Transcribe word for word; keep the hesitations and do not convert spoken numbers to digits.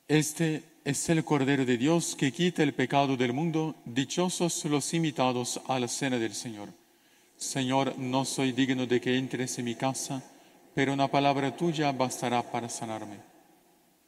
Este es el Cordero de Dios que quita el pecado del mundo. Dichosos los invitados a la cena del Señor. Señor, no soy digno de que entres en mi casa, pero una palabra tuya bastará para sanarme.